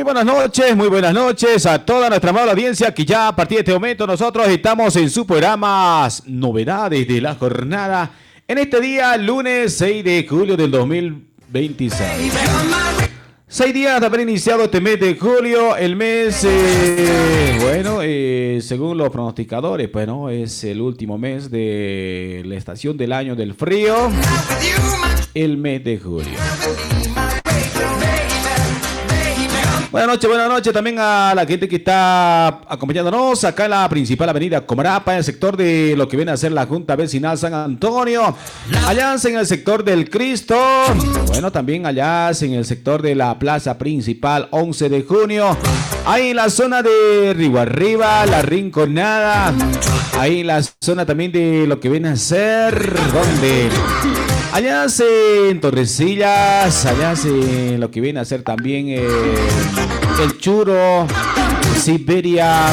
muy buenas noches a toda nuestra amable audiencia que ya a partir de este momento nosotros estamos en su programa Novedades de la Jornada en este día, lunes 6 de julio del 2026. 6 días de haber iniciado este mes de julio, el mes, según los pronosticadores, pues no, es el último mes de la estación del año del frío, el mes de julio. Buenas noches también a la gente que está acompañándonos acá en la principal avenida Comarapa, en el sector de lo que viene a ser la Junta Vecinal San Antonio, allá en el sector del Cristo, bueno, también allá en el sector de la plaza principal 11 de junio, ahí en la zona de Río Arriba, La Rinconada, ahí en la zona también de lo que viene a ser, donde... allá en Torrecillas, allá en lo que viene a ser también el Churo, Siberia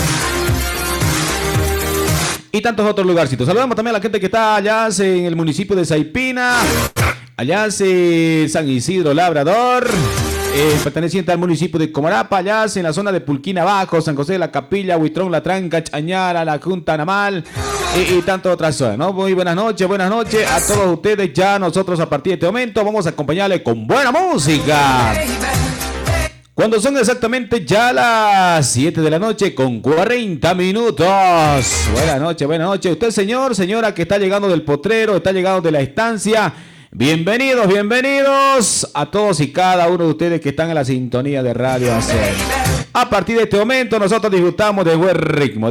y tantos otros lugarcitos. Saludamos también a la gente que está allá en el municipio de Saipina, allá en San Isidro Labrador, perteneciente al municipio de Comarapa, allá en la zona de Pulquina Abajo, San José de la Capilla, Huitrón, La Tranca, Chañara, La Junta Namal y tantas otras zonas, ¿no? Muy buenas noches a todos ustedes. Ya nosotros a partir de este momento vamos a acompañarles con buena música. Cuando son exactamente ya las 7 de la noche con 40 minutos. Buenas noches. Usted, señor, señora que está llegando del potrero, está llegando de la estancia. Bienvenidos a todos y cada uno de ustedes que están en la sintonía de Radio ACER. A partir de este momento nosotros disfrutamos del buen ritmo.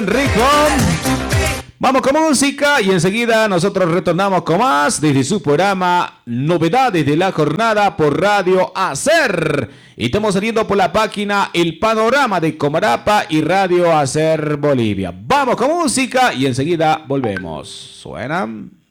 Vamos con música y enseguida nosotros retornamos con más desde su programa Novedades de la Jornada por Radio ACER. Y estamos saliendo por la página El Panorama de Comarapa y Radio ACER Bolivia. Vamos con música y enseguida volvemos. ¿Suenan?